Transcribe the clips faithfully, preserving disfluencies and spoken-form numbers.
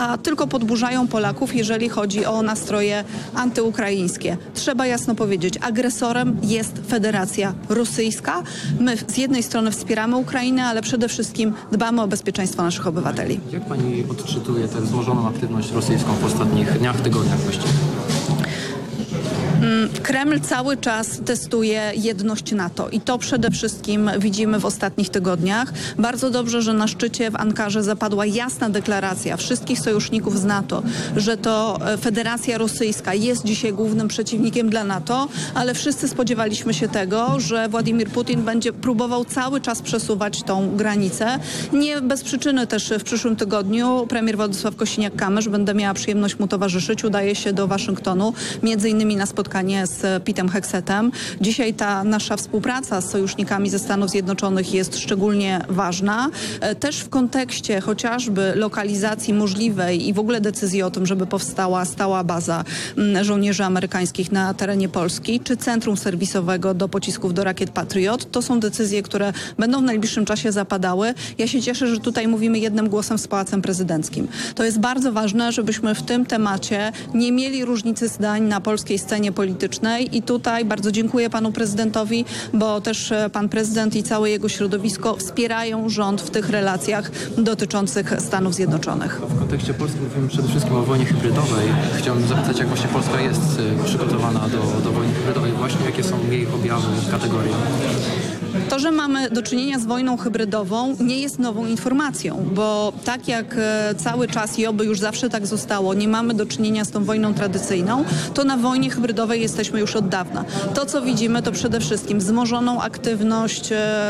a tylko podburzają Polaków, jeżeli chodzi o nastroje antyukraińskie. Trzeba jasno powiedzieć, agresorem jest Federacja Rosyjska. My z jednej strony wspieramy Ukrainę, ale przede wszystkim dbamy o bezpieczeństwo naszych obywateli. Jak pani odczytuje tę złożoną aktywność rosyjską w ostatnich dniach, tygodniach właściwie? Kreml cały czas testuje jedność NATO i to przede wszystkim widzimy w ostatnich tygodniach. Bardzo dobrze, że na szczycie w Ankarze zapadła jasna deklaracja wszystkich sojuszników z NATO, że to Federacja Rosyjska jest dzisiaj głównym przeciwnikiem dla NATO, ale wszyscy spodziewaliśmy się tego, że Władimir Putin będzie próbował cały czas przesuwać tą granicę. Nie bez przyczyny też w przyszłym tygodniu premier Władysław Kosiniak-Kamysz, będę miała przyjemność mu towarzyszyć, udaje się do Waszyngtonu, między innymi na spotkanie z Petem Heksetem. Dzisiaj ta nasza współpraca z sojusznikami ze Stanów Zjednoczonych jest szczególnie ważna. Też w kontekście chociażby lokalizacji możliwej i w ogóle decyzji o tym, żeby powstała stała baza żołnierzy amerykańskich na terenie Polski, czy centrum serwisowego do pocisków do rakiet Patriot. To są decyzje, które będą w najbliższym czasie zapadały. Ja się cieszę, że tutaj mówimy jednym głosem z Pałacem Prezydenckim. To jest bardzo ważne, żebyśmy w tym temacie nie mieli różnicy zdań na polskiej scenie politycznej i tutaj bardzo dziękuję panu prezydentowi, bo też pan prezydent i całe jego środowisko wspierają rząd w tych relacjach dotyczących Stanów Zjednoczonych. W kontekście Polski mówimy przede wszystkim o wojnie hybrydowej. Chciałbym zapytać, jak właśnie Polska jest przygotowana do, do wojny hybrydowej, właśnie jakie są jej objawy, kategorie? To, że mamy do czynienia z wojną hybrydową, nie jest nową informacją, bo tak jak cały czas i oby już zawsze tak zostało, nie mamy do czynienia z tą wojną tradycyjną, to na wojnie hybrydowej jesteśmy już od dawna. To, co widzimy, to przede wszystkim wzmożoną aktywność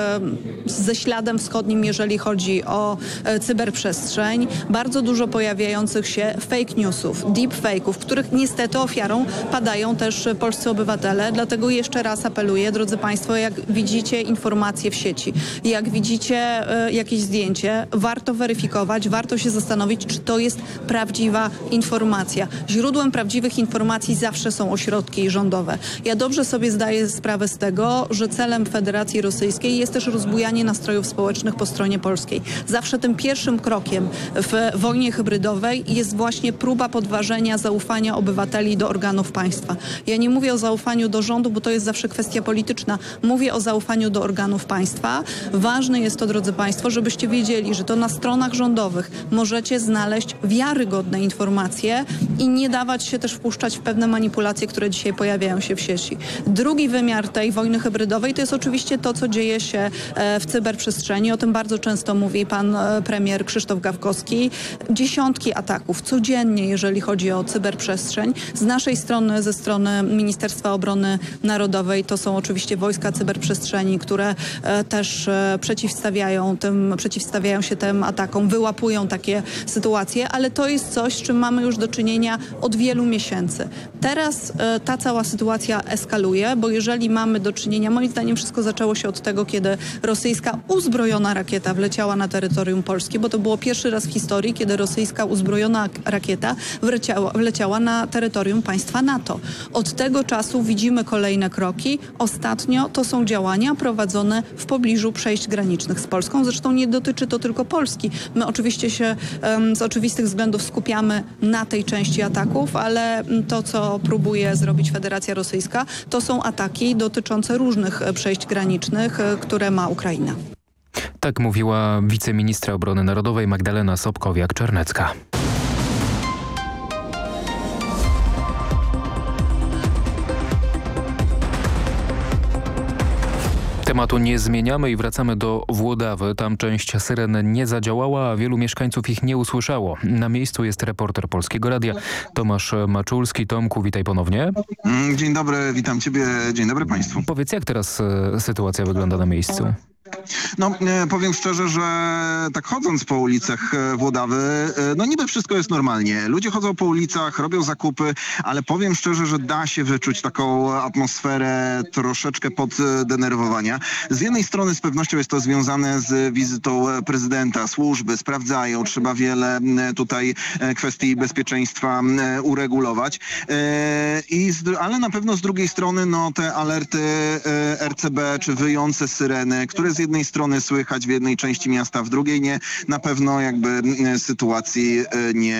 ze śladem wschodnim, jeżeli chodzi o cyberprzestrzeń, bardzo dużo pojawiających się fake newsów, deepfake'ów, których niestety ofiarą padają też polscy obywatele. Dlatego jeszcze raz apeluję, drodzy Państwo, jak widzicie informacje w sieci, jak widzicie y, jakieś zdjęcie, warto weryfikować, warto się zastanowić, czy to jest prawdziwa informacja. Źródłem prawdziwych informacji zawsze są ośrodki rządowe. Ja dobrze sobie zdaję sprawę z tego, że celem Federacji Rosyjskiej jest też rozbujanie nastrojów społecznych po stronie polskiej. Zawsze tym pierwszym krokiem w wojnie hybrydowej jest właśnie próba podważenia zaufania obywateli do organów państwa. Ja nie mówię o zaufaniu do rządu, bo to jest zawsze kwestia polityczna. Mówię o zaufaniu do organów państwa. Ważne jest to, drodzy Państwo, żebyście wiedzieli, że to na stronach rządowych możecie znaleźć wiarygodne informacje i nie dawać się też wpuszczać w pewne manipulacje, które dzisiaj pojawiają się w sieci. Drugi wymiar tej wojny hybrydowej to jest oczywiście to, co dzieje się w cyberprzestrzeni. O tym bardzo często mówi pan premier Krzysztof Gawkowski. Dziesiątki ataków codziennie, jeżeli chodzi o cyberprzestrzeń. Z naszej strony, ze strony Ministerstwa Obrony Narodowej, to są oczywiście wojska cyberprzestrzeni, które e, też e, przeciwstawiają tym, przeciwstawiają się tym atakom, wyłapują takie sytuacje, ale to jest coś, z czym mamy już do czynienia od wielu miesięcy. Teraz e, ta cała sytuacja eskaluje, bo jeżeli mamy do czynienia, moim zdaniem wszystko zaczęło się od tego, kiedy rosyjska uzbrojona rakieta wleciała na terytorium Polski, bo to było pierwszy raz w historii, kiedy rosyjska uzbrojona rakieta wleciała, wleciała na terytorium państwa NATO. Od tego czasu widzimy kolejne kroki. Ostatnio to są działania prowadzone w pobliżu przejść granicznych z Polską. Zresztą nie dotyczy to tylko Polski. My oczywiście się um, z oczywistych względów skupiamy na tej części ataków, ale to, co próbuje zrobić Federacja Rosyjska, to są ataki dotyczące różnych przejść granicznych, które ma Ukraina. Tak mówiła wiceministra obrony narodowej Magdalena Sobkowiak-Czernecka. Tematu nie zmieniamy i wracamy do Włodawy. Tam część syren nie zadziałała, a wielu mieszkańców ich nie usłyszało. Na miejscu jest reporter Polskiego Radia Tomasz Maczulski. Tomku, witaj ponownie. Dzień dobry, witam ciebie, dzień dobry państwu. Powiedz, jak teraz e, sytuacja wygląda na miejscu? No, e, powiem szczerze, że tak chodząc po ulicach e, Włodawy, e, no niby wszystko jest normalnie. Ludzie chodzą po ulicach, robią zakupy, ale powiem szczerze, że da się wyczuć taką atmosferę troszeczkę poddenerwowania. Z jednej strony z pewnością jest to związane z wizytą prezydenta. Służby sprawdzają, trzeba wiele e, tutaj e, kwestii bezpieczeństwa e, uregulować. E, i z, ale na pewno z drugiej strony no, te alerty e, R C B czy wyjące syreny, które z jednej strony słychać w jednej części miasta, w drugiej nie, na pewno jakby sytuacji nie